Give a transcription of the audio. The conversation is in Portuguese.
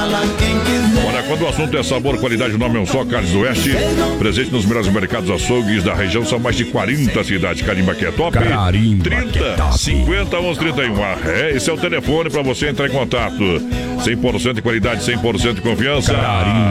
Olha, quando o assunto é sabor, qualidade, o nome é um só, Carnes do Oeste. Presente nos melhores mercados açougues da região, são mais de 40 cidades. Carimba que é top. Carimba 30 50 11 31. Esse é o telefone para você entrar em contato. 100% de qualidade, 100% de confiança.